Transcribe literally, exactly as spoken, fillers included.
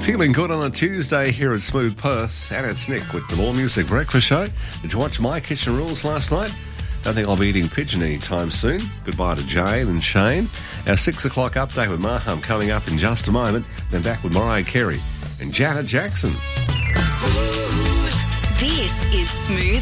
Feeling good on a Tuesday here at Smooth Perth, and it's Nick with the More Music Breakfast Show. Did you watch My Kitchen Rules last night? Don't think I'll be eating pigeon anytime soon. Goodbye to Jane and Shane. Our six o'clock update with Maham coming up in just a moment. Then back with Mariah Carey and Janet Jackson. This is Smooth